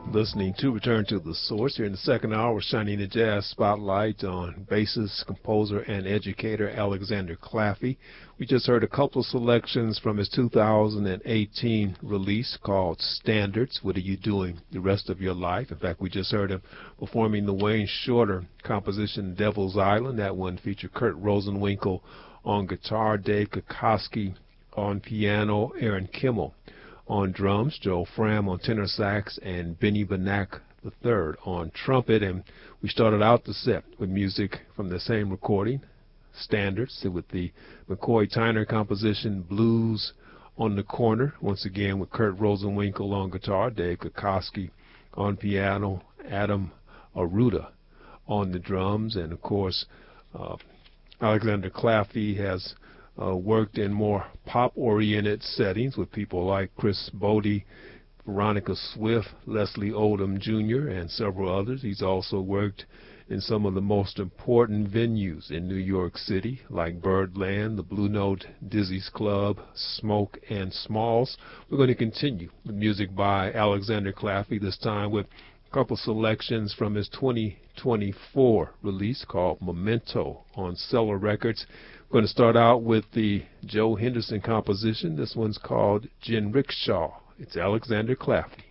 Listening to Return to the Source. Here in the second hour, we're shining the jazz spotlight on bassist, composer, and educator Alexander Claffey. We just heard a couple of selections from his 2018 release called Standards. What are you doing the rest of your life? In fact, we just heard him performing the Wayne Shorter composition Devil's Island. That one featured Kurt Rosenwinkel on guitar, Dave Kokoski on piano, Aaron Kimmel on drums, Joe Fram on tenor sax, and Benny Benack III on trumpet. And we started out the set with music from the same recording, Standards, with the McCoy Tyner composition Blues on the Corner, once again with Kurt Rosenwinkel on guitar, Dave Kokoski on piano, Adam Aruda on the drums. And of course, Alexander Claffey has worked in more pop-oriented settings with people like Chris Bodie, Veronica Swift, Leslie Odom Jr., and several others. He's also worked in some of the most important venues in New York City, like Birdland, the Blue Note, Dizzy's Club, Smoke, and Smalls. We're going to continue with music by Alexander Claffey, this time with a couple selections from his 2024 release called Memento on Cellar Records. We're going to start out with the Joe Henderson composition. This one's called Jinrickshaw. It's Alexander Claffey.